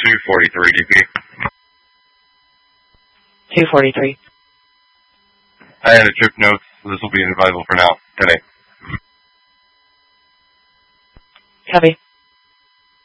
243 DP. 243. I had a trip note, so this will be inadvisable for now. 10-8. Copy.